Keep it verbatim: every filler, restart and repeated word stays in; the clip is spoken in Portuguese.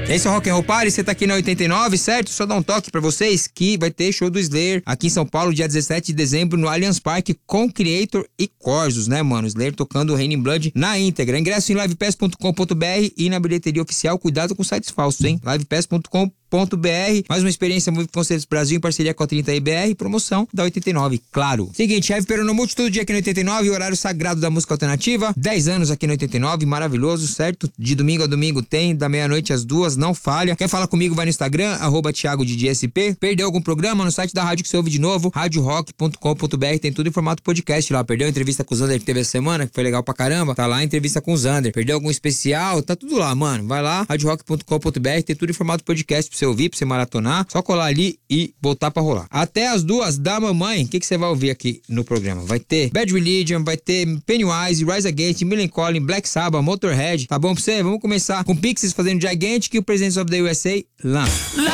Esse é o Rock and Roll Party, você tá aqui na oitenta e nove, certo? Só dar um toque pra vocês que vai ter show do Slayer aqui em São Paulo, dia dezessete de dezembro, no Allianz Parque, com Creator e Corsos, né, mano? Slayer tocando Raining Blood na íntegra. Ingresso em livepass ponto com ponto br e na bilheteria oficial. Cuidado com sites falsos, hein? livepass ponto com ponto br. Mais uma experiência Movie Concertos Brasil em parceria com a trinta I B R, promoção da oitenta e nove, claro. Seguinte, Heavy Peronomulti todo dia aqui no oitenta e nove, horário sagrado da música alternativa, dez anos aqui no oitenta e nove, maravilhoso, certo? De domingo a domingo tem, da meia-noite às duas, não falha. Quer falar comigo, vai no Instagram, arroba Thiago D J S P. Perdeu algum programa? No site da rádio que você ouve de novo, rádio rock ponto com ponto br, tem tudo em formato podcast lá. Perdeu a entrevista com o Zander que teve essa semana, que foi legal pra caramba, tá lá a entrevista com o Zander. Perdeu algum especial, tá tudo lá, mano. Vai lá, rádio rock ponto com ponto br, tem tudo em formato podcast pra você ouvir, pra você maratonar, só colar ali e botar pra rolar. Até as duas da mamãe, o que, que você vai ouvir aqui no programa? Vai ter Bad Religion, vai ter Pennywise, Rise Against, Millencolin, Black Sabbath, Motorhead, tá bom pra você? Vamos começar com Pixies fazendo Gigantic e o Presidents of the U S A lá.